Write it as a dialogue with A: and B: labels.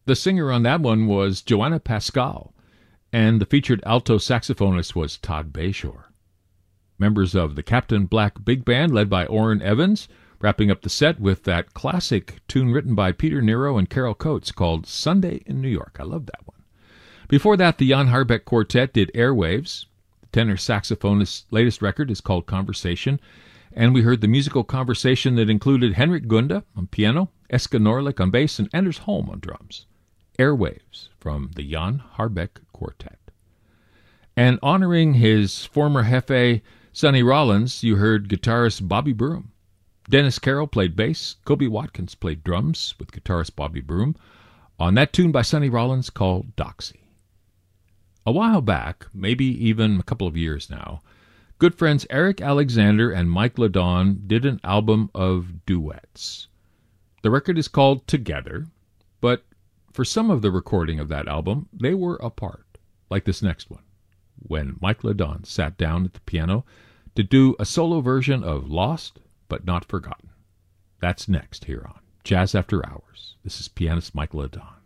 A: The singer on that one was Joanna Pascal, and the featured alto saxophonist was Todd Bayshore. Members of the Captain Black Big Band, led by Orrin Evans, wrapping up the set with that classic tune written by Peter Nero and Carol Coates called Sunday in New York. I love that one. Before that, the Jan Harbeck Quartet did Airwaves. The tenor saxophonist's latest record is called Conversation, and we heard the musical conversation that included Henrik Gunda on piano, Eska Norlick on bass, and Anders Holm on drums. Airwaves from the Jan Harbeck Quartet. And honoring his former jefe, Sonny Rollins, you heard guitarist Bobby Broom. Dennis Carroll played bass. Kobe Watkins played drums with guitarist Bobby Broom on that tune by Sonny Rollins called Doxy. A while back, maybe even a couple of years now, good friends Eric Alexander and Mike LeDon did an album of duets. The record is called Together, but for some of the recording of that album, they were apart, like this next one, when Mike LeDon sat down at the piano to do a solo version of Lost But Not Forgotten. That's next here on Jazz After Hours. This is pianist Mike LeDon.